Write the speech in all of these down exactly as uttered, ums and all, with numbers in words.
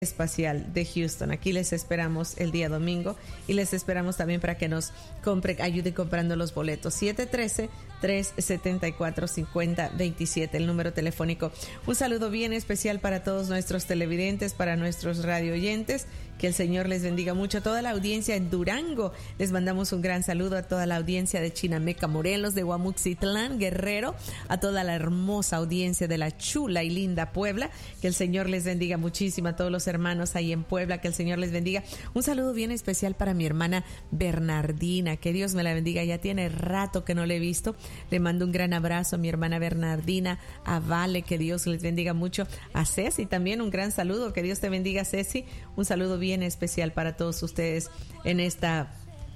Espacial de Houston. Aquí les esperamos el día domingo y les esperamos también para que nos compre, ayude comprando los boletos. siete uno tres, tres siete cuatro, cinco cero dos siete, el número telefónico. Un saludo bien especial para todos nuestros televidentes, para nuestros radio oyentes. Que el Señor les bendiga mucho. A toda la audiencia en Durango, les mandamos un gran saludo. A toda la audiencia de Chinameca, Morelos, de Guamuxitlán, Guerrero, a toda la hermosa audiencia de la chula y linda Puebla. Que el Señor les bendiga muchísimo. A todos los hermanos ahí en Puebla, que el Señor les bendiga. Un saludo bien especial para mi hermana Bernardina, que Dios me la bendiga. Ya tiene rato que no le he visto. Le mando un gran abrazo a mi hermana Bernardina, a Vale, que Dios les bendiga mucho. A Ceci también un gran saludo. Que Dios te bendiga, Ceci. Un saludo bien especial para todos ustedes en esta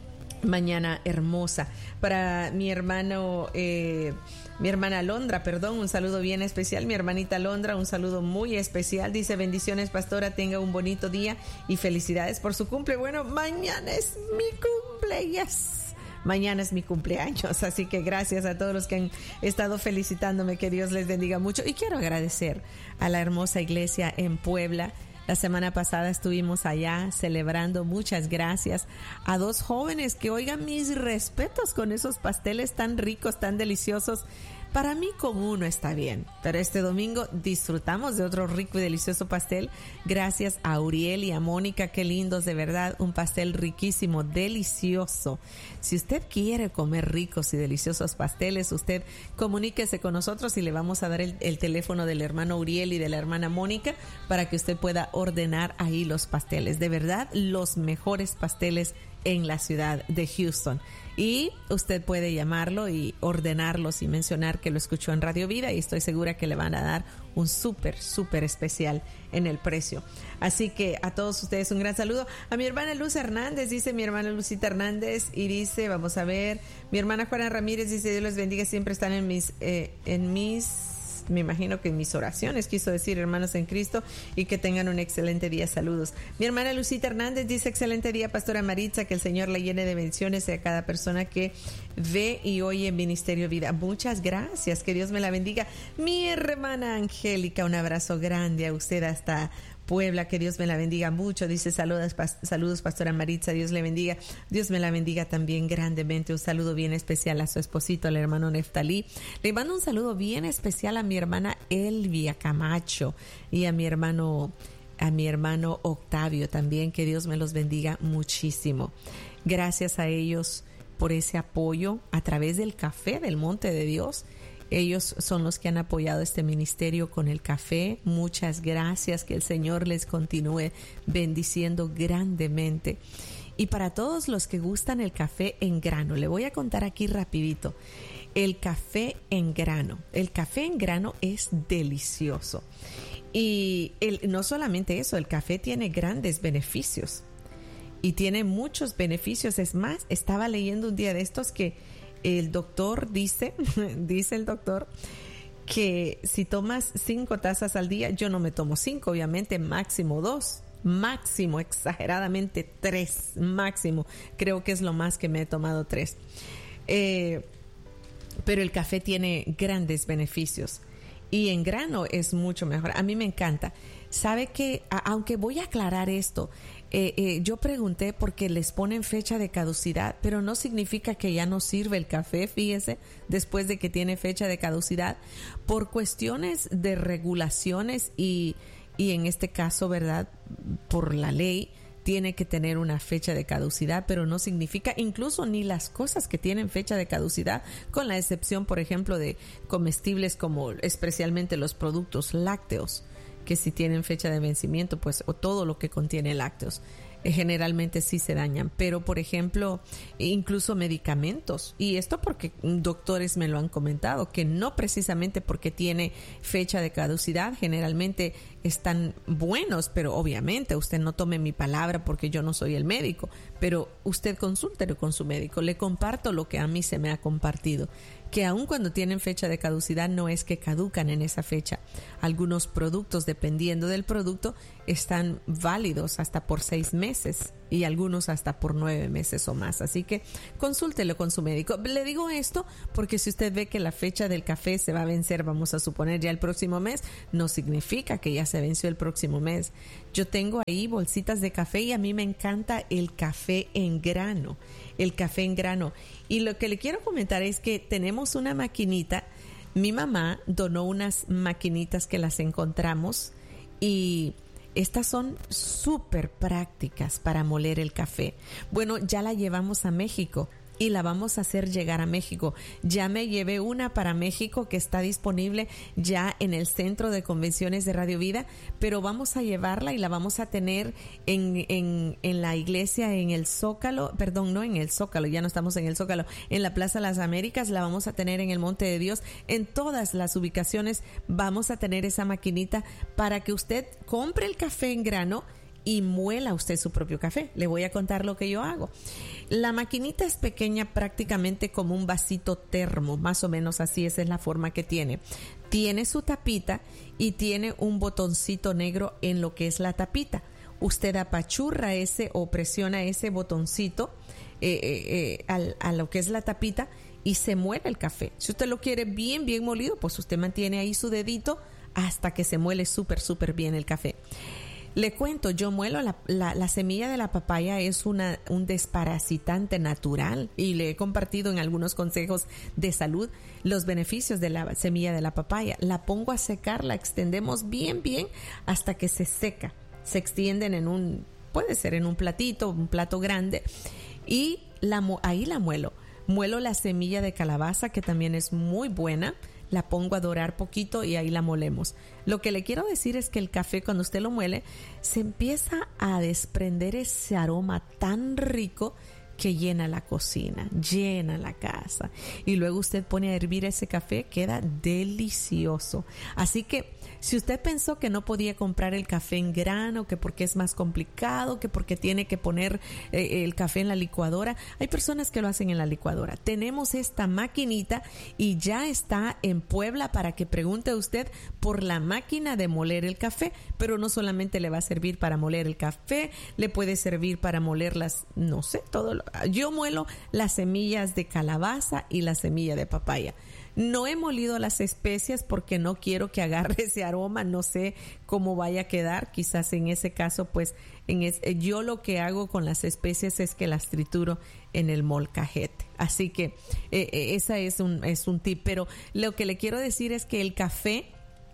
mañana hermosa. Para mi hermano, eh, mi hermana Alondra, perdón, un saludo bien especial. Mi hermanita Alondra, un saludo muy especial. Dice: bendiciones, pastora, tenga un bonito día y felicidades por su cumple. Bueno, mañana es mi cumple, yes. Mañana es mi cumpleaños, así que gracias a todos los que han estado felicitándome, que Dios les bendiga mucho. Y quiero agradecer a la hermosa iglesia en Puebla. La semana pasada estuvimos allá celebrando, muchas gracias a dos jóvenes que, oigan, mis respetos con esos pasteles tan ricos, tan deliciosos. Para mí con uno está bien, pero este domingo disfrutamos de otro rico y delicioso pastel. Gracias a Uriel y a Mónica, qué lindos, de verdad, un pastel riquísimo, delicioso. Si usted quiere comer ricos y deliciosos pasteles, usted comuníquese con nosotros y le vamos a dar el, el teléfono del hermano Uriel y de la hermana Mónica para que usted pueda ordenar ahí los pasteles. De verdad, los mejores pasteles en la ciudad de Houston. Y usted puede llamarlo y ordenarlos y mencionar que lo escuchó en Radio Vida, y estoy segura que le van a dar un súper, súper especial en el precio. Así que a todos ustedes un gran saludo. A mi hermana Luz Hernández, dice mi hermana Lucita Hernández, y dice, vamos a ver, mi hermana Juana Ramírez dice: Dios les bendiga, siempre están en mis, eh, en mis... me imagino que en mis oraciones, quiso decir, hermanos en Cristo, y que tengan un excelente día. Saludos. Mi hermana Lucita Hernández dice: excelente día, pastora Maritza, que el Señor la llene de bendiciones a cada persona que ve y oye en Ministerio Vida. Muchas gracias, que Dios me la bendiga. Mi hermana Angélica, un abrazo grande a usted hasta Puebla, que Dios me la bendiga mucho. Dice: saludos, pas- saludos pastora Maritza, Dios le bendiga. Dios me la bendiga también grandemente. Un saludo bien especial a su esposito, al hermano Neftalí. Le mando un saludo bien especial a mi hermana Elvia Camacho y a mi hermano, a mi hermano Octavio también, que Dios me los bendiga muchísimo. Gracias a ellos por ese apoyo a través del café del Monte de Dios. Ellos son los que han apoyado este ministerio con el café. Muchas gracias, que el Señor les continúe bendiciendo grandemente. Y para todos los que gustan el café en grano, le voy a contar aquí rapidito. El café en grano. El café en grano es delicioso. Y el, no solamente eso, el café tiene grandes beneficios. Y tiene muchos beneficios. Es más, estaba leyendo un día de estos que el doctor dice, dice el doctor, que si tomas cinco tazas al día, yo no me tomo cinco, obviamente, máximo dos, máximo, exageradamente tres, máximo. Creo que es lo más que me he tomado, tres. Eh, pero el café tiene grandes beneficios. Y en grano es mucho mejor. A mí me encanta. ¿Sabe que, aunque voy a aclarar esto, eh, eh, yo pregunté porque les ponen fecha de caducidad, pero no significa que ya no sirve el café, fíjese, después de que tiene fecha de caducidad, por cuestiones de regulaciones y, y en este caso, ¿verdad?, por la ley, tiene que tener una fecha de caducidad, pero no significa, incluso ni las cosas que tienen fecha de caducidad, con la excepción, por ejemplo, de comestibles como especialmente los productos lácteos, que si tienen fecha de vencimiento, pues, o todo lo que contiene lácteos, eh, generalmente sí se dañan. Pero, por ejemplo, incluso medicamentos, y esto porque doctores me lo han comentado, que no precisamente porque tiene fecha de caducidad, generalmente están buenos, pero obviamente usted no tome mi palabra porque yo no soy el médico, pero usted consúltelo con su médico. Le comparto lo que a mí se me ha compartido, que aun cuando tienen fecha de caducidad, no es que caducan en esa fecha. Algunos productos, dependiendo del producto, están válidos hasta por seis meses. y algunos hasta por nueve meses o más. Así que consúltelo con su médico. Le digo esto porque si usted ve que la fecha del café se va a vencer, vamos a suponer ya el próximo mes, no significa que ya se venció el próximo mes. Yo tengo ahí bolsitas de café y a mí me encanta el café en grano, el café en grano. Y lo que le quiero comentar es que tenemos una maquinita. Mi mamá donó unas maquinitas que las encontramos y estas son súper prácticas para moler el café. Bueno, ya la llevamos a México y la vamos a hacer llegar a México. Ya me llevé una para México que está disponible ya en el Centro de Convenciones de Radio Vida, pero vamos a llevarla y la vamos a tener en, en, en la iglesia, en el Zócalo, perdón, no en el Zócalo, ya no estamos en el Zócalo, en la Plaza de las Américas, la vamos a tener en el Monte de Dios, en todas las ubicaciones vamos a tener esa maquinita para que usted compre el café en grano y muela usted su propio café. Le voy a contar lo que yo hago. La maquinita es pequeña, prácticamente como un vasito termo, más o menos así, esa es la forma que tiene. Tiene su tapita y tiene un botoncito negro en lo que es la tapita. Usted apachurra ese o presiona ese botoncito eh, eh, eh, al, a lo que es la tapita y se muele el café. Si usted lo quiere bien, bien molido, pues usted mantiene ahí su dedito hasta que se muele súper, súper bien el café. Le cuento, yo muelo la, la, la semilla de la papaya, es una, un desparasitante natural y le he compartido en algunos consejos de salud los beneficios de la semilla de la papaya. La pongo a secar, la extendemos bien, bien hasta que se seca. Se extienden en un, puede ser en un platito, un plato grande y la, ahí la muelo. Muelo la semilla de calabaza que también es muy buena. La pongo a dorar poquito y ahí la molemos. Lo que le quiero decir es que el café, cuando usted lo muele, se empieza a desprender ese aroma tan rico que llena la cocina, llena la casa. Y luego usted pone a hervir ese café, queda delicioso. Así que si usted pensó que no podía comprar el café en grano, que porque es más complicado, que porque tiene que poner eh, el café en la licuadora, hay personas que lo hacen en la licuadora. Tenemos esta maquinita y ya está en Puebla para que pregunte usted por la máquina de moler el café, pero no solamente le va a servir para moler el café, le puede servir para moler las, no sé, todo lo, yo muelo las semillas de calabaza y la semilla de papaya. No he molido las especias porque no quiero que agarre ese aroma, no sé cómo vaya a quedar, quizás en ese caso pues en es, yo lo que hago con las especias es que las trituro en el molcajete, así que eh, esa es un, es un tip, pero lo que le quiero decir es que el café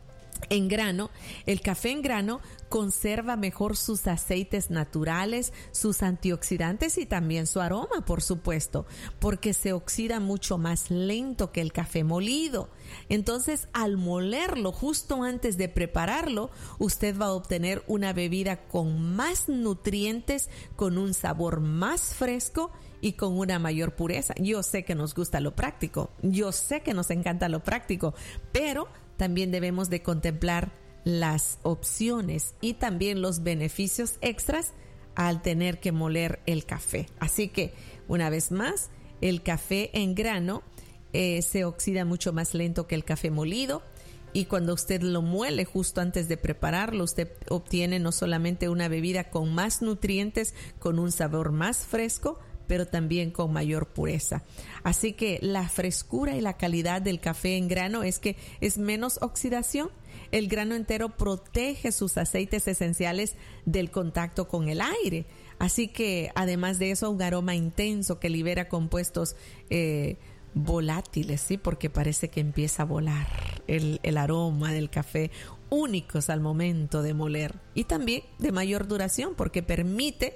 en grano, el café en grano conserva mejor sus aceites naturales, sus antioxidantes y también su aroma, por supuesto, porque se oxida mucho más lento que el café molido. Entonces, al molerlo justo antes de prepararlo, usted va a obtener una bebida con más nutrientes, con un sabor más fresco y con una mayor pureza. Yo sé que nos gusta lo práctico, yo sé que nos encanta lo práctico, pero también debemos de contemplar las opciones y también los beneficios extras al tener que moler el café. Así que, una vez más, el café en grano eh, se oxida mucho más lento que el café molido y cuando usted lo muele justo antes de prepararlo, usted obtiene no solamente una bebida con más nutrientes, con un sabor más fresco, pero también con mayor pureza. Así que la frescura y la calidad del café en grano es que es menos oxidación. El grano entero protege sus aceites esenciales del contacto con el aire. Así que además de eso, un aroma intenso que libera compuestos eh, volátiles, ¿sí? Porque parece que empieza a volar el, el aroma del café, únicos al momento de moler. Y también de mayor duración porque permite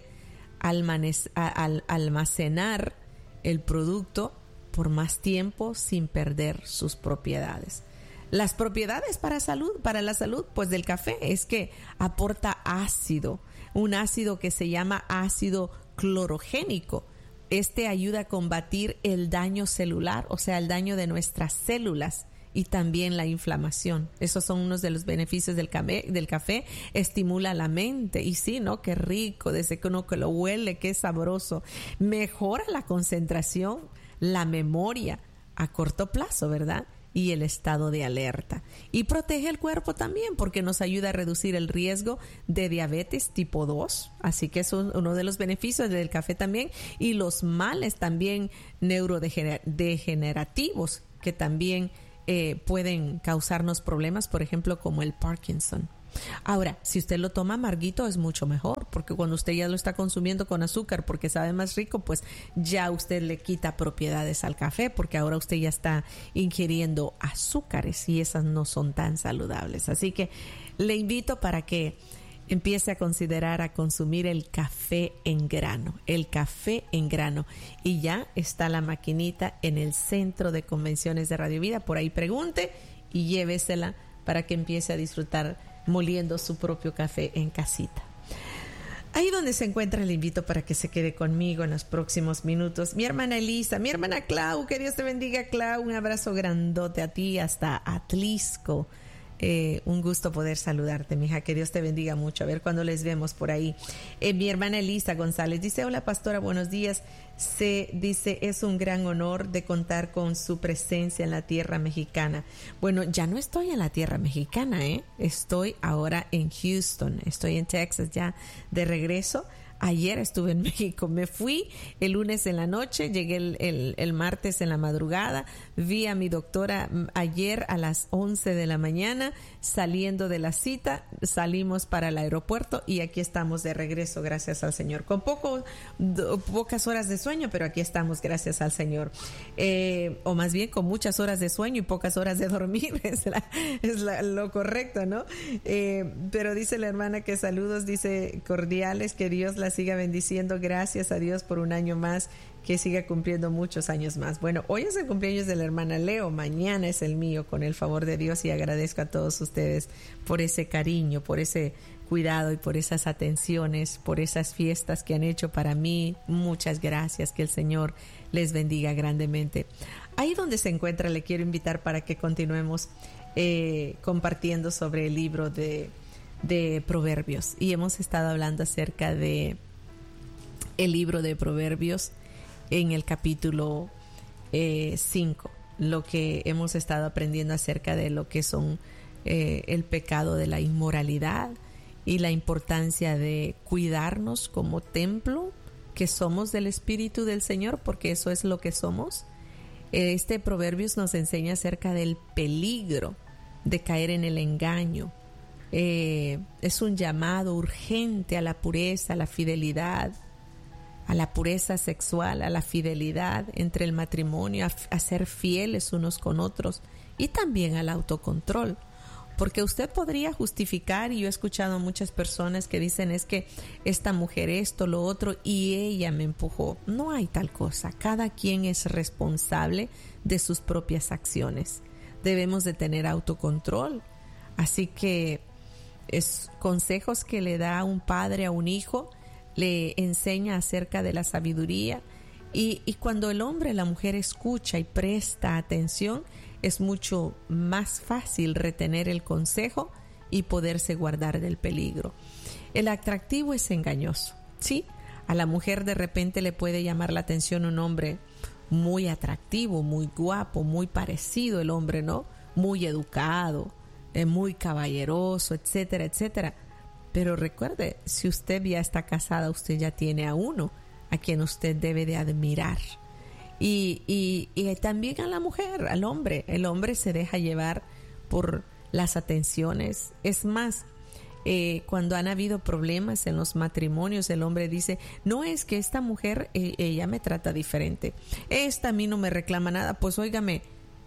almacenar el producto por más tiempo sin perder sus propiedades. Las propiedades para salud, para la salud, pues del café es que aporta ácido, un ácido que se llama ácido clorogénico. Este ayuda a combatir el daño celular, o sea, el daño de nuestras células. Y también la inflamación. Esos son unos de los beneficios del café, del café. Estimula la mente. Y sí, ¿no? Qué rico. Desde que uno que lo huele, qué sabroso. Mejora la concentración, la memoria a corto plazo, ¿verdad? y el estado de alerta. Y protege el cuerpo también porque nos ayuda a reducir el riesgo de diabetes tipo dos. Así que es un, uno de los beneficios del café también. Y los males también neurodegenerativos que también eh, pueden causarnos problemas, por ejemplo, como el Parkinson. Ahora, si usted lo toma amarguito es mucho mejor, porque cuando usted ya lo está consumiendo con azúcar porque sabe más rico, pues ya usted le quita propiedades al café, porque ahora usted ya está ingiriendo azúcares y esas no son tan saludables. Así que le invito para que empiece a considerar a consumir el café en grano, el café en grano. Y ya está la maquinita en el Centro de Convenciones de Radio Vida. Por ahí pregunte y llévesela para que empiece a disfrutar moliendo su propio café en casita. Ahí donde se encuentra, le invito para que se quede conmigo en los próximos minutos. Mi hermana Elisa, mi hermana Clau, que Dios te bendiga, Clau. Un abrazo grandote a ti hasta Atlisco. Eh, un gusto poder saludarte, mija, que Dios te bendiga mucho. A ver cuando les vemos por ahí. Eh, mi hermana Elisa González dice: hola pastora, buenos días. Se dice, es un gran honor de contar con su presencia en la tierra mexicana. Bueno, ya no estoy en la tierra mexicana, ¿eh? Estoy ahora en Houston, estoy en Texas ya de regreso. Ayer estuve en México, me fui el lunes en la noche, llegué el, el, el martes en la madrugada, vi a mi doctora ayer a las once de la mañana, saliendo de la cita, salimos para el aeropuerto y aquí estamos de regreso, gracias al Señor, con poco, do, pocas horas de sueño, pero aquí estamos, gracias al Señor, eh, o más bien con muchas horas de sueño y pocas horas de dormir, es, la, es la, lo correcto, ¿no? Eh, pero dice la hermana que saludos, dice cordiales, que Dios la siga bendiciendo, gracias a Dios por un año más, que siga cumpliendo muchos años más. Bueno, hoy es el cumpleaños de la hermana Leo, mañana es el mío, con el favor de Dios, y agradezco a todos ustedes por ese cariño, por ese cuidado y por esas atenciones, por esas fiestas que han hecho para mí. Muchas gracias, que el Señor les bendiga grandemente. Ahí donde se encuentra, le quiero invitar para que continuemos eh, compartiendo sobre el libro de de Proverbios, y hemos estado hablando acerca de el libro de Proverbios en el capítulo cinco, eh, lo que hemos estado aprendiendo acerca de lo que son eh, el pecado de la inmoralidad y la importancia de cuidarnos como templo que somos del Espíritu del Señor, porque eso es lo que somos. Este Proverbios nos enseña acerca del peligro de caer en el engaño. Eh, es un llamado urgente a la pureza, a la fidelidad, a la pureza sexual, a la fidelidad entre el matrimonio, a, a ser fieles unos con otros, y también al autocontrol, porque usted podría justificar, y yo he escuchado a muchas personas que dicen es que esta mujer esto, lo otro, y ella me empujó. No hay tal cosa, cada quien es responsable de sus propias acciones. Debemos de tener autocontrol, así que es consejos que le da un padre a un hijo, le enseña acerca de la sabiduría, y, y cuando el hombre, la mujer escucha y presta atención, es mucho más fácil retener el consejo y poderse guardar del peligro. El atractivo es engañoso, ¿sí? A la mujer de repente le puede llamar la atención un hombre muy atractivo, muy guapo, muy parecido el hombre, ¿no? Muy educado, muy caballeroso, etcétera, etcétera. Pero recuerde, si usted ya está casada, usted ya tiene a uno a quien usted debe de admirar. Y, y, y también a la mujer, al hombre. El hombre se deja llevar por las atenciones. Es más, eh, cuando han habido problemas en los matrimonios, el hombre dice, no es que esta mujer, eh, ella me trata diferente. Esta a mí no me reclama nada. Pues óigame,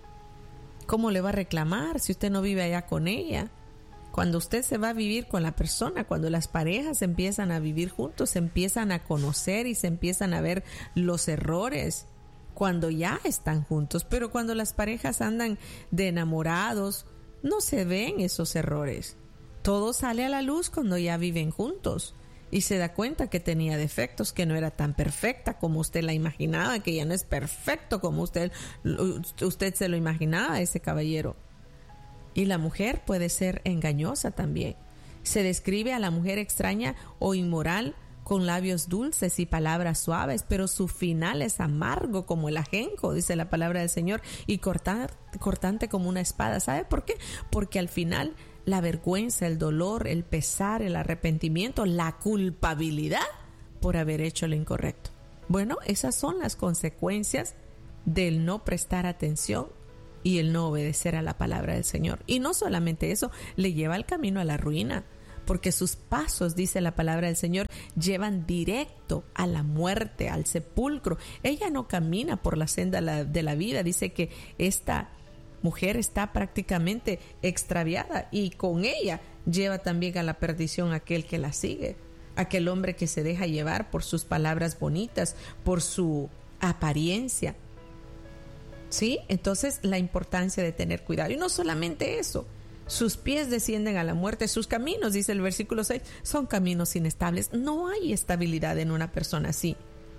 ¿cómo le va a reclamar si usted no vive allá con ella? Cuando usted se va a vivir con la persona, cuando las parejas empiezan a vivir juntos, se empiezan a conocer y se empiezan a ver los errores cuando ya están juntos. Pero cuando las parejas andan de enamorados, no se ven esos errores. Todo sale a la luz cuando ya viven juntos y se da cuenta que tenía defectos, que no era tan perfecta como usted la imaginaba, que ya no es perfecto como usted, usted se lo imaginaba, ese caballero. Y la mujer puede ser engañosa también. Se describe a la mujer extraña o inmoral con labios dulces y palabras suaves, pero su final es amargo como el ajenjo, dice la palabra del Señor, y cortar, cortante como una espada. ¿Sabe por qué? Porque al final la vergüenza, el dolor, el pesar, el arrepentimiento, la culpabilidad por haber hecho lo incorrecto. Bueno, esas son las consecuencias del no prestar atención y el no obedecer a la palabra del Señor. Y no solamente eso, le lleva el camino a la ruina, porque sus pasos, dice la palabra del Señor, llevan directo a la muerte, al sepulcro. Ella no camina por la senda de la vida. Dice que esta mujer está prácticamente extraviada y con ella lleva también a la perdición aquel que la sigue, aquel hombre que se deja llevar por sus palabras bonitas, por su apariencia. ¿Sí? Entonces la importancia de tener cuidado. Y no solamente eso, sus pies descienden a la muerte, sus caminos, dice el versículo seis, son caminos inestables. No hay estabilidad en una persona así.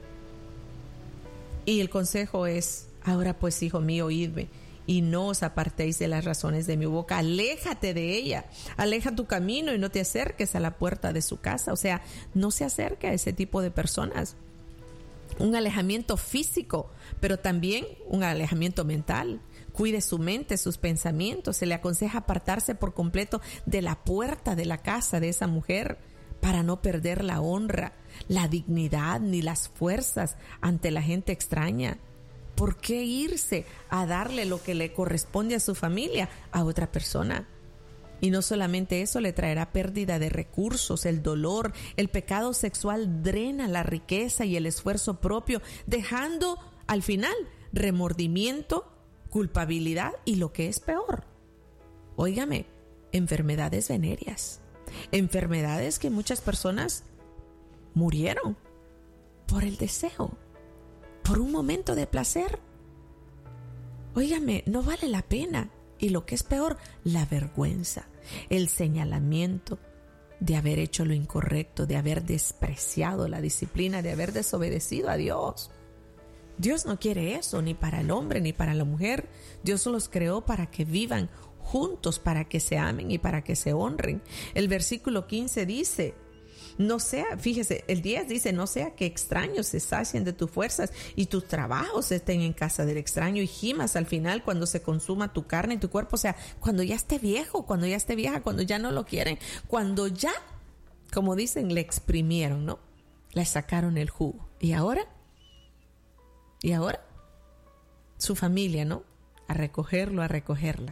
Y el consejo es: ahora pues, hijo mío, oídme, y no os apartéis de las razones de mi boca. Aléjate de ella, aleja tu camino y no te acerques a la puerta de su casa. O sea, no se acerque a ese tipo de personas. Un alejamiento físico, pero también un alejamiento mental. Cuide su mente, sus pensamientos. Se le aconseja apartarse por completo de la puerta de la casa de esa mujer para no perder la honra, la dignidad ni las fuerzas ante la gente extraña. ¿Por qué irse a darle lo que le corresponde a su familia a otra persona? Y no solamente eso, le traerá pérdida de recursos, el dolor. El pecado sexual drena la riqueza y el esfuerzo propio, dejando al final remordimiento, culpabilidad y lo que es peor, óigame, enfermedades venéreas, enfermedades que muchas personas murieron por el deseo, por un momento de placer. Óigame, no vale la pena. Y lo que es peor, la vergüenza, el señalamiento de haber hecho lo incorrecto, de haber despreciado la disciplina, de haber desobedecido a Dios. Dios no quiere eso, ni para el hombre ni para la mujer. Dios los creó para que vivan juntos, para que se amen y para que se honren. El versículo quince dice: no sea, fíjese, el diez dice: no sea que extraños se sacien de tus fuerzas y tus trabajos estén en casa del extraño, y gimas al final cuando se consuma tu carne y tu cuerpo. O sea, cuando ya esté viejo, cuando ya esté vieja, cuando ya no lo quieren, cuando ya, como dicen, le exprimieron, ¿no? Le sacaron el jugo. ¿Y ahora? ¿Y ahora? Su familia, ¿no? A recogerlo, a recogerla.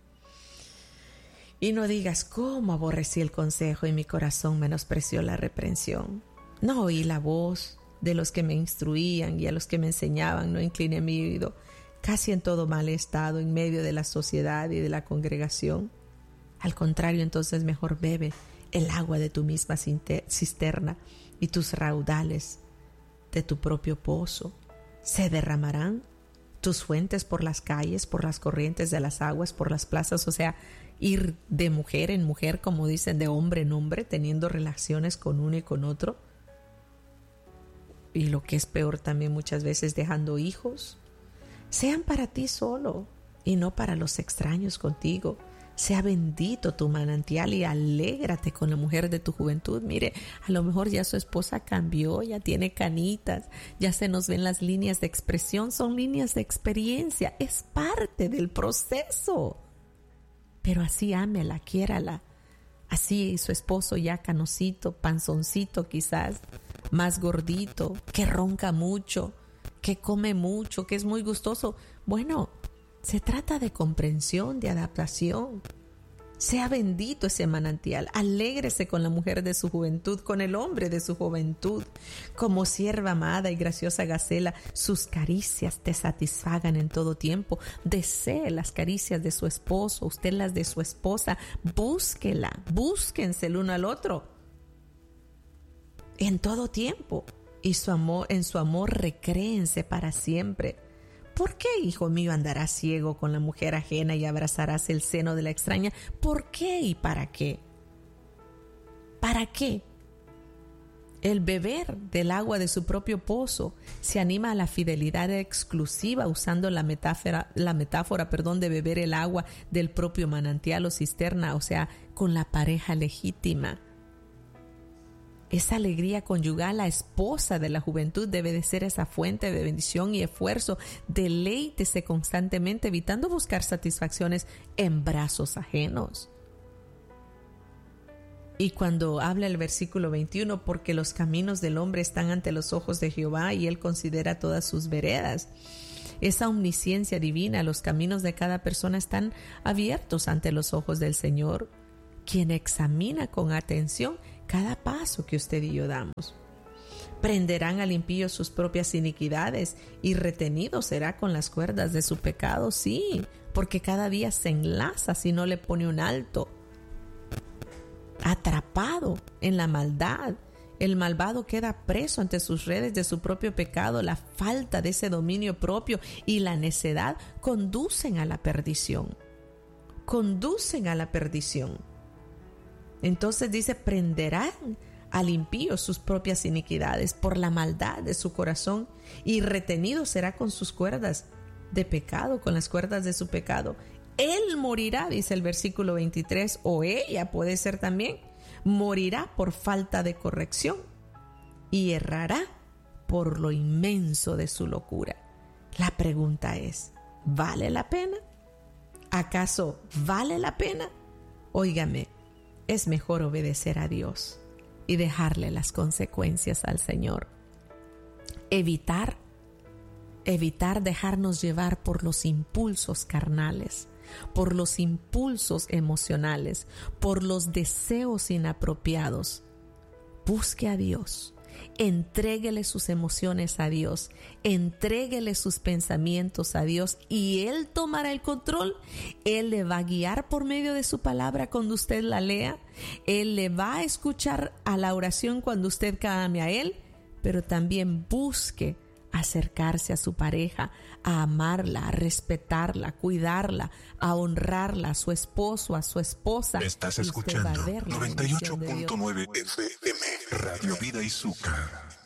Y no digas: cómo aborrecí el consejo y mi corazón menospreció la reprensión. No oí la voz de los que me instruían y a los que me enseñaban no incliné mi oído. Casi en todo mal he estado en medio de la sociedad y de la congregación. Al contrario, entonces mejor bebe el agua de tu misma cisterna y tus raudales de tu propio pozo. Se derramarán tus fuentes por las calles, por las corrientes de las aguas, por las plazas. O sea, ir de mujer en mujer, como dicen, de hombre en hombre, teniendo relaciones con uno y con otro. Y lo que es peor también, muchas veces dejando hijos. Sean para ti solo y no para los extraños contigo. Sea bendito tu manantial y alégrate con la mujer de tu juventud. Mire, a lo mejor ya su esposa cambió, ya tiene canitas, ya se nos ven las líneas de expresión, son líneas de experiencia, es parte del proceso. Pero así ámela, quiérala. Así su esposo ya canosito, panzoncito quizás, más gordito, que ronca mucho, que come mucho, que es muy gustoso. Bueno, se trata de comprensión, de adaptación. Sea bendito ese manantial. Alégrese con la mujer de su juventud, con el hombre de su juventud. Como sierva amada y graciosa gacela, sus caricias te satisfagan en todo tiempo. Desee las caricias de su esposo, usted las de su esposa. Búsquela, búsquense el uno al otro en todo tiempo. Y su amor, en su amor recréense para siempre. ¿Por qué, hijo mío, andarás ciego con la mujer ajena y abrazarás el seno de la extraña? ¿Por qué y para qué? ¿Para qué? El beber del agua de su propio pozo se anima a la fidelidad exclusiva, usando la metáfora, la metáfora, perdón, de beber el agua del propio manantial o cisterna, o sea, con la pareja legítima. Esa alegría conyugal, la esposa de la juventud, debe de ser esa fuente de bendición y esfuerzo. Deleítese constantemente, evitando buscar satisfacciones en brazos ajenos. Y cuando habla el versículo veintiuno, porque los caminos del hombre están ante los ojos de Jehová y él considera todas sus veredas. Esa omnisciencia divina, los caminos de cada persona están abiertos ante los ojos del Señor, quien examina con atención cada paso que usted y yo damos. Prenderán al impío sus propias iniquidades y retenido será con las cuerdas de su pecado. Sí, porque cada día se enlaza si no le pone un alto. Atrapado en la maldad. El malvado queda preso ante sus redes de su propio pecado. La falta de ese dominio propio y la necedad conducen a la perdición. Conducen a la perdición. Entonces dice, prenderán al impío sus propias iniquidades por la maldad de su corazón y retenido será con sus cuerdas de pecado, con las cuerdas de su pecado. Él morirá, dice el versículo veintitrés, o ella puede ser también, morirá por falta de corrección y errará por lo inmenso de su locura. La pregunta es, ¿vale la pena? ¿Acaso vale la pena? Óigame, es mejor obedecer a Dios y dejarle las consecuencias al Señor. Evitar, evitar dejarnos llevar por los impulsos carnales, por los impulsos emocionales, por los deseos inapropiados. Busque a Dios, entréguele sus emociones a Dios, entréguele sus pensamientos a Dios y Él tomará el control. Él le va a guiar por medio de su palabra cuando usted la lea. Él le va a escuchar a la oración cuando usted clame a Él, pero también busque acercarse a su pareja, a amarla, a respetarla, a cuidarla, a honrarla, a su esposo, a su esposa. Estás escuchando noventa y ocho punto nueve F M, Radio Vida y Zucca.